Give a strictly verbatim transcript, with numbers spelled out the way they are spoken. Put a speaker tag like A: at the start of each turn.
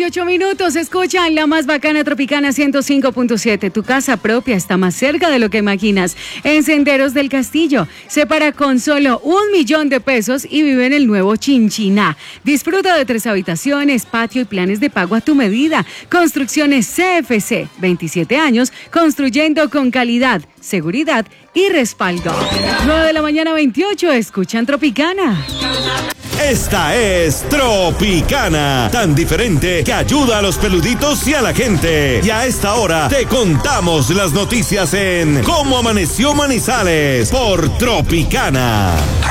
A: veintiocho minutos, escuchan la más bacana Tropicana ciento cinco punto siete. Tu casa propia está más cerca de lo que imaginas. En Senderos del Castillo, separa con solo un millón de pesos y vive en el nuevo Chinchiná. Disfruta de tres habitaciones, patio y planes de pago a tu medida. Construcciones C F C, veintisiete años, construyendo con calidad, seguridad y respaldo. nueve de la mañana, veintiocho, escuchan Tropicana.
B: Esta es Tropicana, tan diferente que ayuda a los peluditos y a la gente. Y a esta hora te contamos las noticias en Cómo Amaneció Manizales por Tropicana.